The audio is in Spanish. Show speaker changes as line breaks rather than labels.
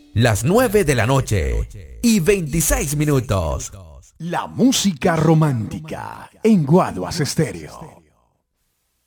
Las 9 de la noche y 26 minutos.
La música romántica en Guaduas Estéreo.